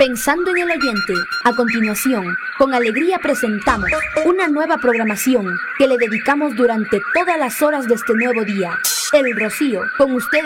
Pensando en el oyente, a continuación, con alegría presentamos una nueva programación que le dedicamos durante todas las horas de este nuevo día. El Rocío, con ustedes